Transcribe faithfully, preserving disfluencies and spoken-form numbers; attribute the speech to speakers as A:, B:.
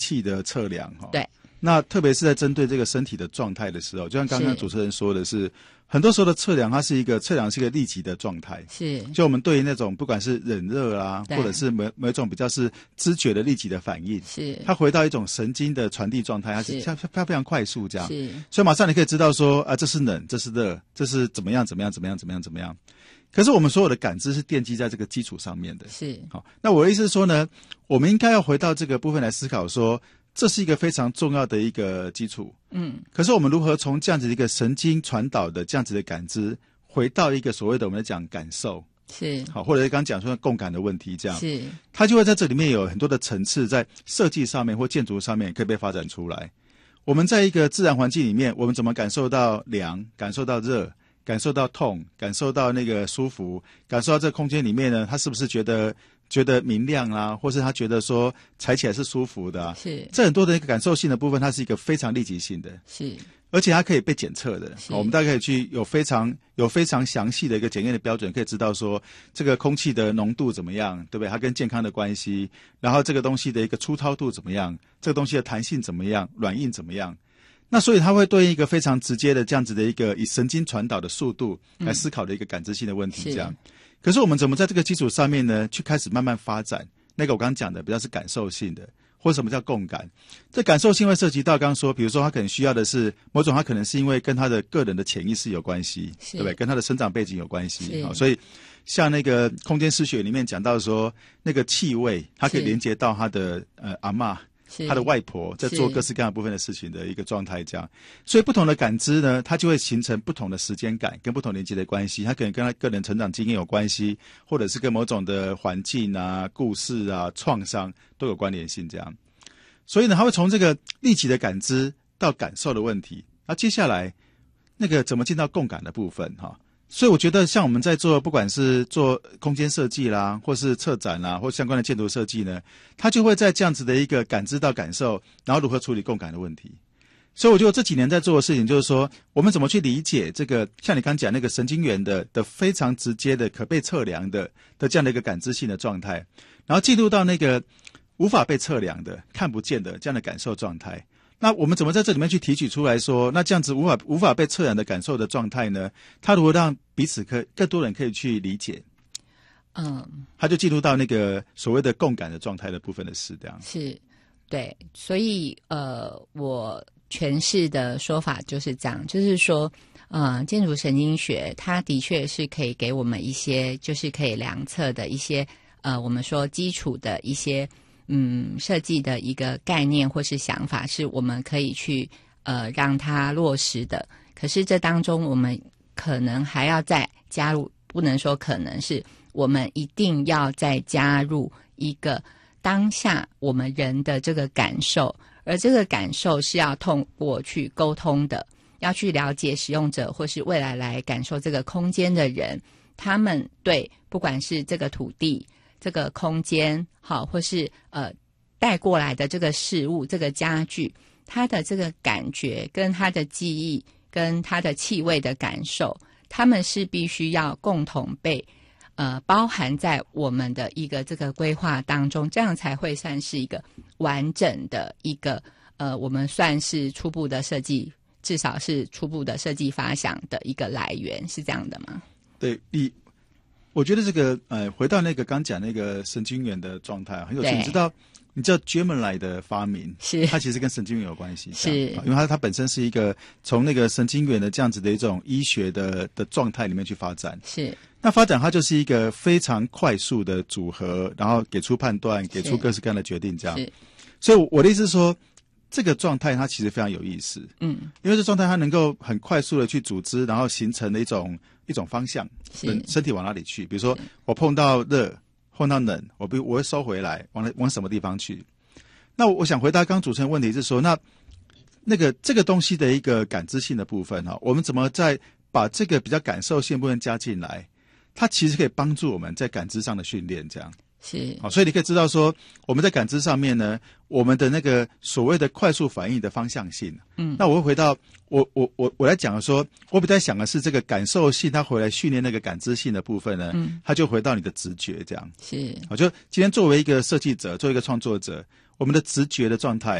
A: 气的测量哈。
B: 对。
A: 那特别是在针对这个身体的状态的时候，就像刚刚主持人说的是，很多时候的测量，它是一个测量是一个立即的状态。是。就我们对于那种不管是冷热啊，或者是某某一种比较是知觉的立即的反应，是。它回到一种神经的传递状态，它是它它非常快速这样。是。所以马上你可以知道说啊，这是冷，这是热，这是怎么样怎么样怎么样怎么样怎么样。可是我们所有的感知是奠基在这个基础上面的。是。好，那我的意思是说呢，我们应该要回到这个部分来思考说，这是一个非常重要的一个基础。嗯。可是我们如何从这样子一个神经传导的这样子的感知，回到一个所谓的我们在讲感受。是。好，或者刚刚讲说共感的问题这样。是。它就会在这里面有很多的层次，在设计上面或建筑上面可以被发展出来。我们在一个自然环境里面，我们怎么感受到凉，感受到热，感受到痛，感受到那个舒服，感受到这个空间里面呢，他是不是觉得觉得明亮啊，或是他觉得说踩起来是舒服的啊？是。这很多的一个感受性的部分，它是一个非常立即性的。是。而且它可以被检测的。我们大概可以去有非常有非常详细的一个检验的标准，可以知道说这个空气的浓度怎么样，对不对？它跟健康的关系，然后这个东西的一个粗糙度怎么样，这个东西的弹性怎么样，软硬怎么样。那所以它会对一个非常直接的这样子的一个以神经传导的速度来思考的一个感知性的问题，这样。嗯、可是我们怎么在这个基础上面呢，去开始慢慢发展那个我刚刚讲的比较是感受性的，或者什么叫共感？这感受性会涉及到刚刚说，比如说他可能需要的是某种，他可能是因为跟他的个人的潜意识有关系，对不对？跟他的生长背景有关系。好，所以像那个空间诗学里面讲到说，那个气味，它可以连接到他的呃阿嬷。他的外婆在做各式各样的部分的事情的一个状态，这样，所以不同的感知呢，它就会形成不同的时间感跟不同连接的关系。它可能跟他个人成长经验有关系，或者是跟某种的环境啊、故事啊、创伤都有关联性。这样，所以呢，它会从这个立即的感知到感受的问题。那接下来那个怎么进到共感的部分哈？所以我觉得，像我们在做，不管是做空间设计啦，或是策展啦，或相关的建筑设计呢，它就会在这样子的一个感知到感受，然后如何处理共感的问题。所以我觉得这几年在做的事情，就是说，我们怎么去理解这个，像你刚讲那个神经元的的非常直接的、可被测量的的这样的一个感知性的状态，然后进入到那个无法被测量的、看不见的这样的感受状态。那我们怎么在这里面去提取出来说，那这样子无法无法被测量的感受的状态呢？它如何让彼此可更多人可以去理解？嗯，他就进入到那个所谓的共感的状态的部分的事，这样
B: 是，对。所以呃，我诠释的说法就是这样，就是说，呃，建筑神经学它的确是可以给我们一些，就是可以量测的一些呃，我们说基础的一些。嗯，设计的一个概念或是想法，是我们可以去呃让它落实的。可是这当中，我们可能还要再加入，不能说可能是我们一定要再加入一个当下我们人的这个感受，而这个感受是要通过去沟通的，要去了解使用者或是未来来感受这个空间的人，他们对不管是这个土地。这个空间好，或是呃带过来的这个事物，这个家具，它的这个感觉跟它的记忆跟它的气味的感受，它们是必须要共同被呃包含在我们的一个这个规划当中，这样才会算是一个完整的一个呃我们算是初步的设计，至少是初步的设计发想的一个来源，是这样的吗？
A: 对，你。我觉得这个呃，回到那个刚讲那个神经元的状态很有趣。你知道，你知道 Gemini 的发明，是它其实跟神经元有关系，是因为它它本身是一个从那个神经元的这样子的一种医学的的状态里面去发展。是那发展它就是一个非常快速的组合，然后给出判断，给出各式各样的决定，这样。所以我的意思是说。这个状态它其实非常有意思，嗯，因为这状态它能够很快速的去组织，然后形成的一种一种方向，身身体往哪里去？比如说我碰到热，碰到冷，我不我会收回来，往往什么地方去？那我想回答刚主持人问题是说，那那个这个东西的一个感知性的部分哈，我们怎么在把这个比较感受性部分加进来？它其实可以帮助我们在感知上的训练，这样。是好，所以你可以知道说，我们在感知上面呢，我们的那个所谓的快速反应的方向性，嗯，那我会回到我我我我来讲说，我比较想的是这个感受性，它回来训练那个感知性的部分呢，嗯，它就回到你的直觉这样。是，我就今天作为一个设计者，作为一个创作者，我们的直觉的状态。